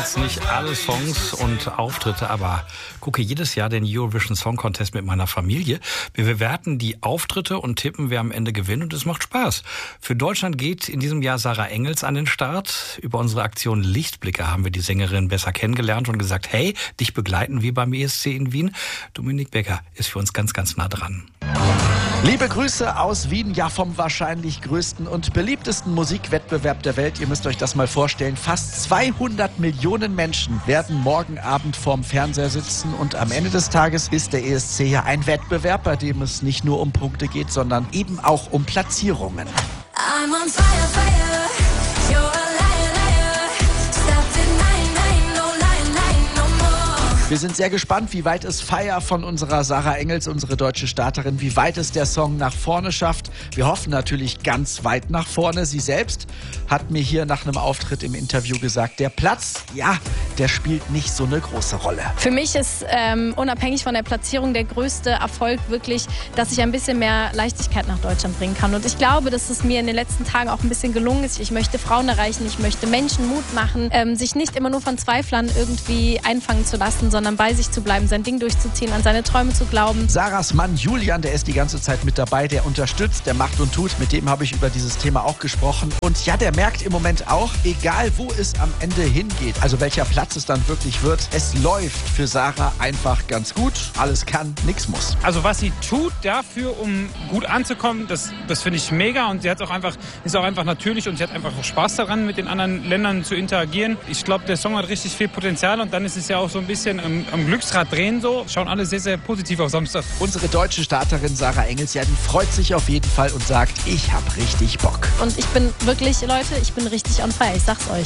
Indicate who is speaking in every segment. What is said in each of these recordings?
Speaker 1: Jetzt nicht alle Songs und Auftritte, aber gucke jedes Jahr den Eurovision Song Contest mit meiner Familie. Wir bewerten die Auftritte und tippen, wer am Ende gewinnt, und es macht Spaß. Für Deutschland geht in diesem Jahr Sarah Engels an den Start. Über unsere Aktion Lichtblicke haben wir die Sängerin besser kennengelernt und gesagt, hey, dich begleiten wir beim ESC in Wien. Dominik Becker ist für uns ganz, ganz nah dran.
Speaker 2: Liebe Grüße aus Wien, ja vom wahrscheinlich größten und beliebtesten Musikwettbewerb der Welt. Ihr müsst euch das mal vorstellen. Fast 200 Millionen Menschen werden morgen Abend vorm Fernseher sitzen und am Ende des Tages ist der ESC ja ein Wettbewerb, bei dem es nicht nur um Punkte geht, sondern eben auch um Platzierungen.
Speaker 3: I'm on fire, fire. You're a liar, liar. Stop denying, lying, no lying, lying, no more.
Speaker 2: Wir sind sehr gespannt, wie weit es Fire von unserer Sarah Engels, unsere deutsche Starterin, wie weit es der Song nach vorne schafft. Wir hoffen natürlich ganz weit nach vorne. Sie selbst hat mir hier nach einem Auftritt im Interview gesagt, der Platz, ja, der spielt nicht so eine große Rolle.
Speaker 4: Für mich ist unabhängig von der Platzierung der größte Erfolg wirklich, dass ich ein bisschen mehr Leichtigkeit nach Deutschland bringen kann. Und ich glaube, dass es mir in den letzten Tagen auch ein bisschen gelungen ist. Ich möchte Frauen erreichen, ich möchte Menschen Mut machen, sich nicht immer nur von Zweiflern irgendwie einfangen zu lassen, sondern bei sich zu bleiben, sein Ding durchzuziehen, an seine Träume zu glauben.
Speaker 2: Sarahs Mann Julian, der ist die ganze Zeit mit dabei, der unterstützt, der macht und tut. Mit dem habe ich über dieses Thema auch gesprochen. Und ja, der merkt im Moment auch, egal wo es am Ende hingeht, also welcher Platz es dann wirklich wird, es läuft für Sarah einfach ganz gut. Alles kann, nichts muss.
Speaker 5: Also was sie tut dafür, um gut anzukommen, das finde ich mega, und sie ist auch einfach natürlich, und sie hat einfach Spaß daran, mit den anderen Ländern zu interagieren. Ich glaube, der Song hat richtig viel Potenzial, und dann ist es ja auch so ein bisschen am Glücksrad drehen so. Schauen alle sehr, sehr positiv auf Samstag.
Speaker 2: Unsere deutsche Starterin Sarah Engels, ja, die freut sich auf jeden Fall und sagt, ich hab richtig Bock.
Speaker 4: Und ich bin wirklich, Leute, ich bin richtig on fire, ich sag's euch.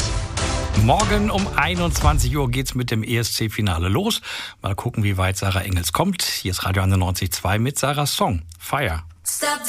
Speaker 1: Morgen um 21 Uhr geht's mit dem ESC-Finale los. Mal gucken, wie weit Sarah Engels kommt. Hier ist Radio 91.2 mit Sarahs Song Fire.
Speaker 3: Stop